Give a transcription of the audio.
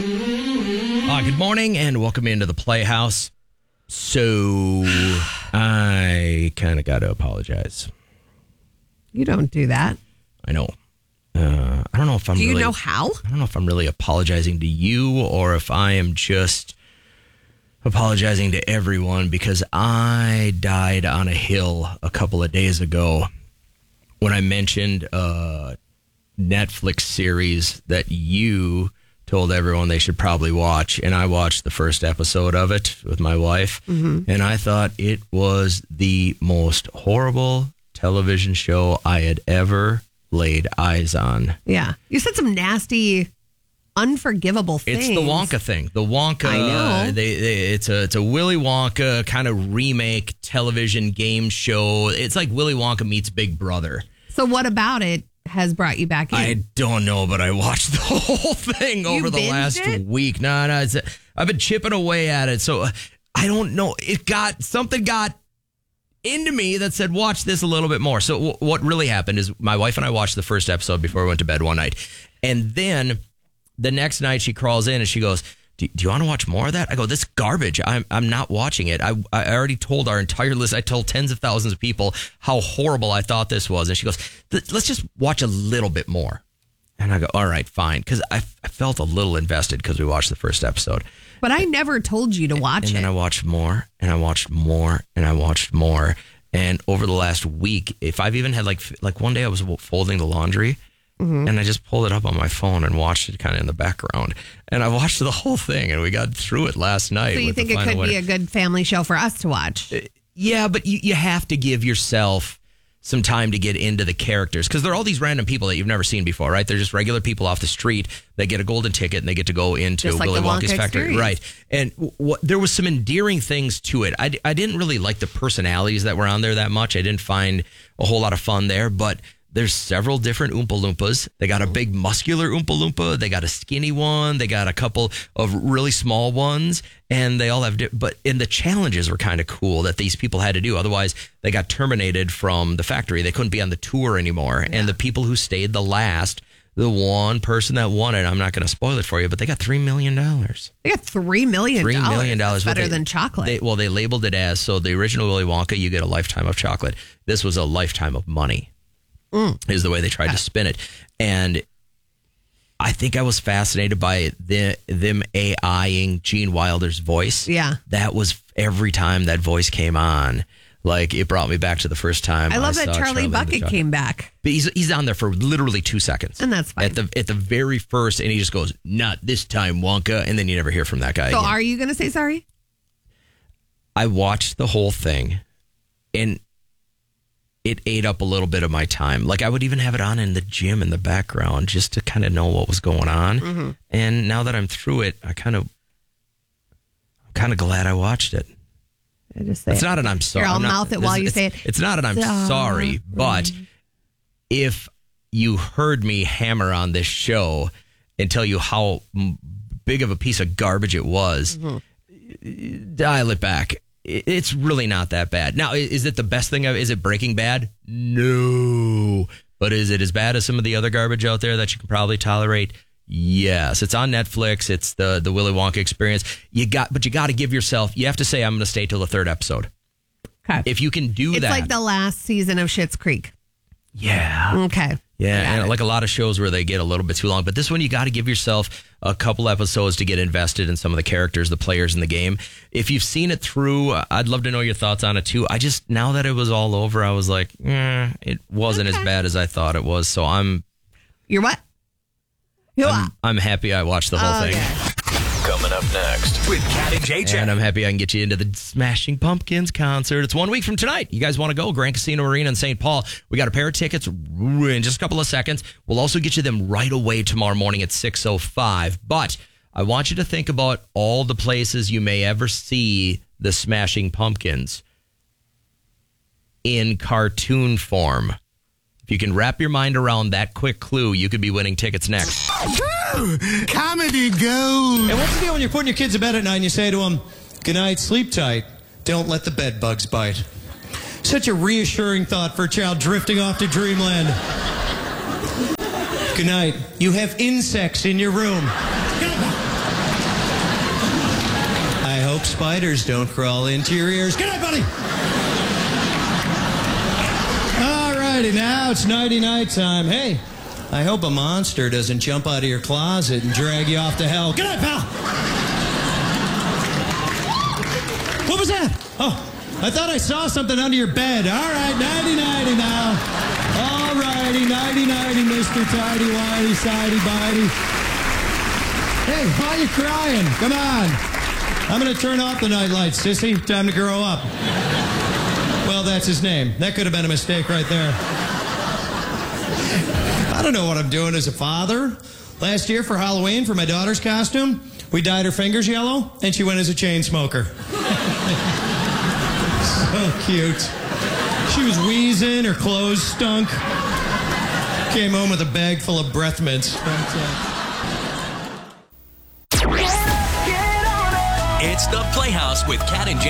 Good morning and welcome into the Playhouse. So, I kind of got to apologize. You don't do that. I know. I don't know if I'm Do you really, know how? I don't know if I'm really apologizing to you or if I am just apologizing to everyone because I died on a hill a couple of days ago when I mentioned a Netflix series that you told everyone they should probably watch, and I watched the first episode of it with my wife, and I thought it was the most horrible television show I had ever laid eyes on. Yeah. You said some nasty, unforgivable things. It's the Wonka thing. The Wonka. I know. It's a Willy Wonka kind of remake television game show. It's like Willy Wonka meets Big Brother. So what about it has brought you back in? I don't know, but I watched the whole thing over the last week. No, I've been chipping away at it. So I don't know. Something got into me that said, watch this a little bit more. So what really happened is my wife and I watched the first episode before we went to bed one night. And then the next night she crawls in and she goes, do you want to watch more of that? I go, this garbage. I'm not watching it. I already told our entire list. I told tens of thousands of people how horrible I thought this was. And she goes, let's just watch a little bit more. And I go, all right, fine. Because I felt a little invested because we watched the first episode. But I never told you to watch it. And then I watched more and I watched more and I watched more. And over the last week, if I've even had like one day I was folding the laundry. And I just pulled it up on my phone and watched it kind of in the background. And I watched the whole thing, and we got through it last night. So you think it could be a good family show for us to watch? Yeah, but you have to give yourself some time to get into the characters. Because they're all these random people that you've never seen before, right? They're just regular people off the street that get a golden ticket, and they get to go into just like Willy the Wonka's Wonka factory. experience. Right. And there was some endearing things to it. I didn't really like the personalities that were on there that much. I didn't find a whole lot of fun there, but there's several different Oompa Loompas. They got a big muscular Oompa Loompa. They got a skinny one. They got a couple of really small ones. And they all have, and the challenges were kind of cool that these people had to do. Otherwise, they got terminated from the factory. They couldn't be on the tour anymore. Yeah. And the people who stayed the last, the one person that won it, I'm not going to spoil it for you, but they got $3 million. They got $3 million. $3 million. That's better than chocolate. They labeled it as, so the original Willy Wonka, you get a lifetime of chocolate. This was a lifetime of money. Is the way they tried to spin it. And I think I was fascinated by them AIing Gene Wilder's voice. Yeah. That was every time that voice came on. Like, it brought me back to the first time I love that Charlie Bucket came back. But he's on there for literally 2 seconds. And that's fine. At the very first, and he just goes, not this time, Wonka. And then you never hear from that guy again. Are you going to say sorry? I watched the whole thing, and it ate up a little bit of my time. Like, I would even have it on in the gym in the background just to kind of know what was going on. And now that I'm through it, I'm kind of glad I watched it. I just say it's not that I'm sorry. Here, I'll mouth it while you say it. It's not that I'm sorry, but if you heard me hammer on this show and tell you how big of a piece of garbage it was, dial it back. It's really not that bad. Now, is it the best thing? Is it Breaking Bad? No. But is it as bad as some of the other garbage out there that you can probably tolerate? Yes. It's on Netflix. It's the Willy Wonka experience. But you got to give yourself, you have to say, I'm going to stay till the third episode. Okay. If you can do that. It's like the last season of Schitt's Creek. Yeah. Okay. Yeah, and like a lot of shows where they get a little bit too long. But this one, you got to give yourself a couple episodes to get invested in some of the characters, the players in the game. If you've seen it through, I'd love to know your thoughts on it too. Now that it was all over, I was like, it wasn't as bad as I thought it was. So You're what? I'm happy I watched the whole thing. Coming up next with Cat and JJ. And I'm happy I can get you into the Smashing Pumpkins concert. It's 1 week from tonight. You guys want to go? Grand Casino Arena in St. Paul. We got a pair of tickets in just a couple of seconds. We'll also get you them right away tomorrow morning at 6:05. But I want you to think about all the places you may ever see the Smashing Pumpkins in cartoon form. If you can wrap your mind around that quick clue, you could be winning tickets next. Comedy gold. And what's the deal when you're putting your kids to bed at night and you say to them, good night, sleep tight, don't let the bed bugs bite? Such a reassuring thought for a child drifting off to dreamland. Good night, you have insects in your room. spiders don't crawl into your ears. Good night, buddy. All righty, now it's nighty-night time. Hey, I hope a monster doesn't jump out of your closet and drag you off to hell. Good night, pal. What was that? Oh, I thought I saw something under your bed. All right, nighty-nighty now. All righty, nighty-nighty, Mr. Tidy-Whitey, Sidey-Bitey. Hey, why are you crying? Come on. I'm going to turn off the night lights, sissy. Time to grow up. Well, that's his name. That could have been a mistake right there. I don't know what I'm doing as a father. Last year for Halloween, for my daughter's costume, we dyed her fingers yellow, and she went as a chain smoker. So cute. She was wheezing, her clothes stunk. Came home with a bag full of breath mints. It's the Playhouse with Cat and Jay.